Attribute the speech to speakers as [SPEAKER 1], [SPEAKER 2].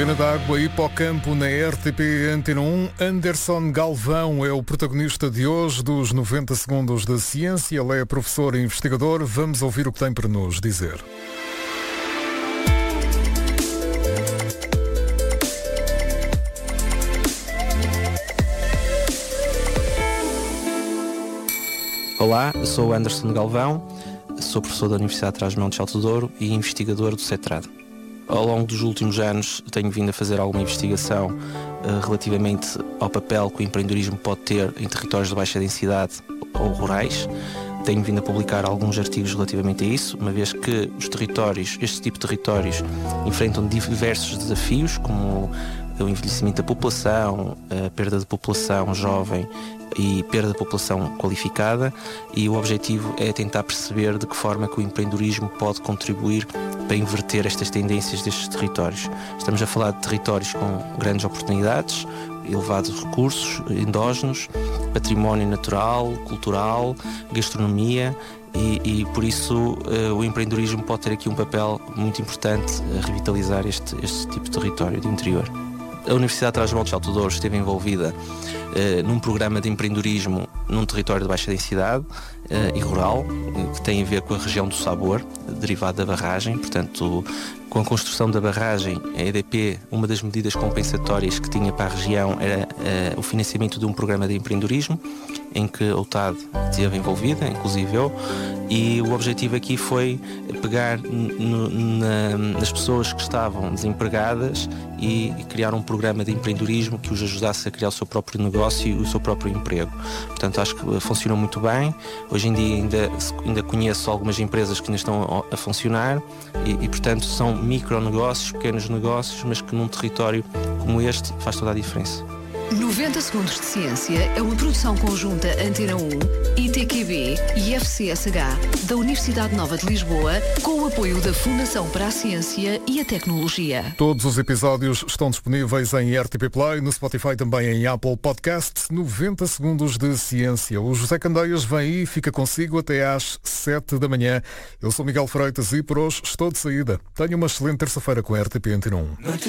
[SPEAKER 1] Cena da água Hipocampo na RTP Antena 1. Anderson Galvão é o protagonista de hoje dos 90 segundos da ciência. Ele é professor e investigador. Vamos ouvir o que tem para nos dizer.
[SPEAKER 2] Olá, eu sou o Anderson Galvão, sou professor da Universidade de Trás-os-Montes de Alto Douro e investigador do CETRAD. Ao longo dos últimos anos tenho vindo a fazer alguma investigação relativamente ao papel que o empreendedorismo pode ter em territórios de baixa densidade ou rurais. Tenho vindo a publicar alguns artigos relativamente a isso, uma vez que os territórios, este tipo de territórios, enfrentam diversos desafios, como o envelhecimento da população, a perda de população jovem e perda de população qualificada, e o objetivo é tentar perceber de que forma que o empreendedorismo pode contribuir para inverter estas tendências destes territórios. Estamos a falar de territórios com grandes oportunidades, elevados recursos endógenos, património natural, cultural, gastronomia, e por isso o empreendedorismo pode ter aqui um papel muito importante a revitalizar este tipo de território de interior. A Universidade de Trás-os-Montes de Alto Douro esteve envolvida num programa de empreendedorismo num território de baixa densidade e rural, que tem a ver com a região do Sabor, derivado da barragem. Portanto, com a construção da barragem, a EDP, uma das medidas compensatórias que tinha para a região era o financiamento de um programa de empreendedorismo, em que a UTAD esteve envolvida, inclusive eu, e o objetivo aqui foi pegar nas pessoas que estavam desempregadas e criar um programa de empreendedorismo que os ajudasse a criar o seu próprio negócio e o seu próprio emprego. Portanto, acho que funcionou muito bem. Hoje em dia ainda conheço algumas empresas que ainda estão a funcionar e portanto, são micronegócios, pequenos negócios, mas que num território como este faz toda a diferença.
[SPEAKER 3] 90 segundos de ciência é uma produção conjunta Antena 1, ITQB e FCSH da Universidade Nova de Lisboa, com o apoio da Fundação para a Ciência e a Tecnologia.
[SPEAKER 1] Todos os episódios estão disponíveis em RTP Play, no Spotify, também em Apple Podcast. 90 segundos de ciência. O José Candeias vem aí e fica consigo até às 7 da manhã. Eu sou Miguel Freitas e por hoje estou de saída. Tenha uma excelente terça-feira com a RTP Antena 1.